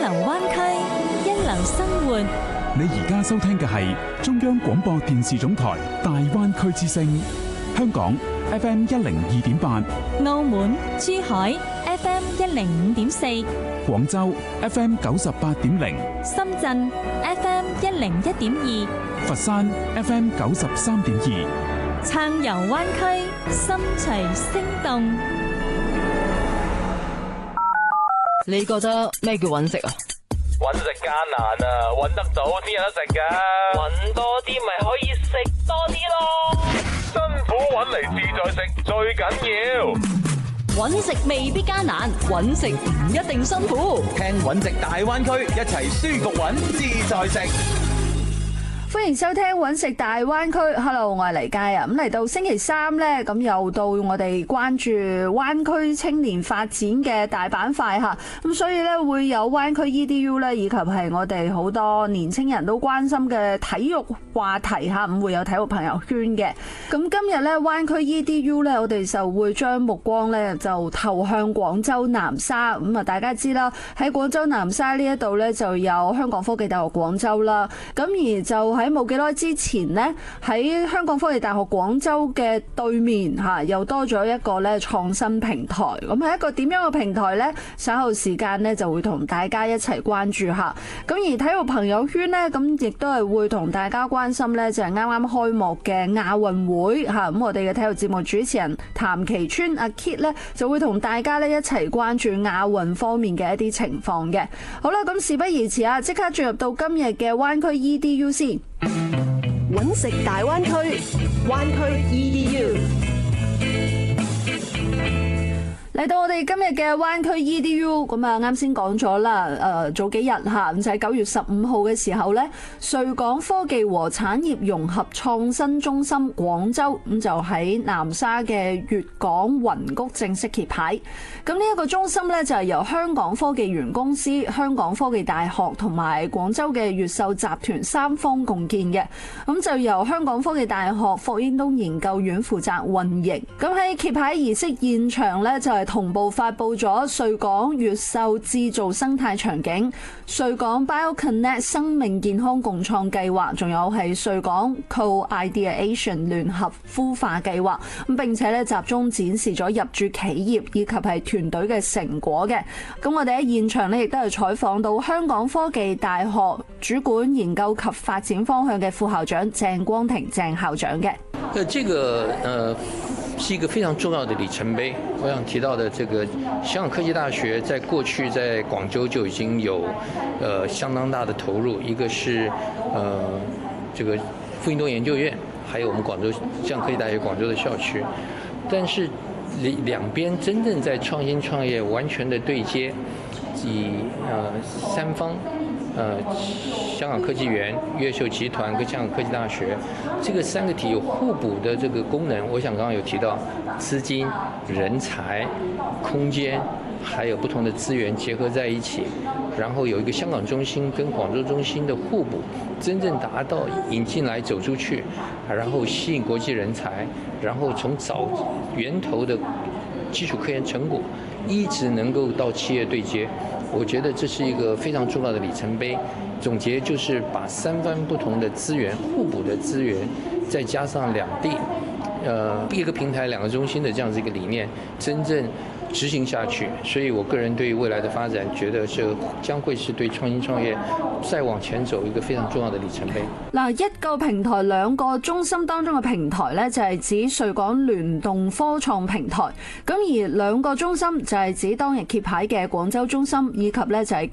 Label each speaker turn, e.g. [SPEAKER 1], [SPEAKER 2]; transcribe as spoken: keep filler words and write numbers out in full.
[SPEAKER 1] 流灣區，一流生活。
[SPEAKER 2] 你而家收聽嘅係中央廣播電視總台大灣區之聲，香港 F M 一零二點八，
[SPEAKER 1] 澳門、珠海 F M 一零五點四，
[SPEAKER 2] 廣州 F M 九十八點零，
[SPEAKER 1] 深圳 F M 一零一點二，
[SPEAKER 2] 佛山 F M 九十三點二。
[SPEAKER 1] 暢遊灣區，心隨聲動。
[SPEAKER 3] 你覺得咩叫揾食啊？
[SPEAKER 4] 揾食艱難啊，揾得到先有得食噶。揾多啲咪可以食多啲咯。辛苦揾嚟自在食最緊要。
[SPEAKER 3] 揾食未必艱難，揾食唔一定辛苦。
[SPEAKER 5] 聽揾食大灣區，一齊舒服揾自在食。
[SPEAKER 6] 歡迎收聽揾食大灣區 ，Hello， 我係黎佳啊。咁嚟到星期三呢，咁又到我哋關注灣區青年發展嘅大板塊吓。咁所以呢，會有灣區 E D U 呢，以及係我哋好多年青人都關心嘅體育話題吓。咁會有體育朋友圈嘅。咁今日呢，灣區 E D U 呢，我哋就會將目光呢就投向廣州南沙。咁啊，大家知啦，喺廣州南沙呢一度呢，就有香港科技大學廣州啦。咁而就喺冇幾耐之前呢，喺香港科技大學廣州嘅對面嚇，又多咗一個咧創新平台。咁係一個點樣嘅平台呢？稍後時間呢就會同大家一齊關注下。咁而體育朋友圈呢，咁亦都係會同大家關心呢，就係啱啱開幕嘅亞運會嚇。咁我哋嘅體育節目主持人譚其川阿 Kit 呢，就會同大家呢一齊關注亞運方面嘅一啲情況嘅。好啦，咁事不宜遲啊，即刻進入到今日嘅灣區 E D U 先。
[SPEAKER 3] 揾食大灣區，灣區 E D U。
[SPEAKER 6] 嚟到我哋今日嘅灣區 E D U， 咁啊啱先講咗啦，誒早幾日嚇，咁就喺九月十五號嘅時候咧，穗港科技和產業融合創新中心廣州咁就喺南沙嘅粵港雲谷正式揭牌。咁呢一個中心咧就係由香港科技園公司、香港科技大學同埋廣州嘅越秀集團三方共建嘅。咁就由香港科技大學霍英東研究院負責運營。咁喺揭牌儀式現場咧就係同步發佈咗穗港越秀製造生態場景、穗港 BioConnect 生命健康共創計劃，仲有係穗港 Co-Ideation 聯合孵化計劃。咁並且咧集中展示咗入駐企業以及係團隊嘅成果嘅。咁我哋喺現場咧亦都係採訪到香港科技大學主管研究及發展方向嘅副校長鄭光庭鄭校長嘅。
[SPEAKER 7] 呃，這個呃是一個非常重要的里程碑。我想提到的，這個香港科技大學在過去在廣州就已經有呃相當大的投入，一個是呃這個傅英東研究院，還有我們廣州香港科技大學廣州的校區，但是兩邊真正在創新創業完全的對接，以呃三方。呃，香港科技園、越秀集團跟香港科技大學，這個三個體有互補的這個功能。我想剛剛有提到資金、人才、空間，還有不同的資源結合在一起，然後有一個香港中心跟廣州中心的互補，真正達到引進來走出去，然後吸引國際人才，然後從早源頭的基礎科研成果，一直能夠到企業對接。我覺得這是一個非常重要的里程碑。總結就是把三方不同的資源、互補的資源，再加上兩地，呃，一個平台、兩個中心的這樣子一個理念，真正執行下去。所以我個人對於未來的發展，覺得這將會是對創新創業再往前走一個非常重要的里程碑。
[SPEAKER 6] 嗱，一個平台兩個中心當中嘅平台呢，就係指穗港聯動科創平台。咁而兩個中心就係指當日揭牌嘅廣州中心，以及呢就係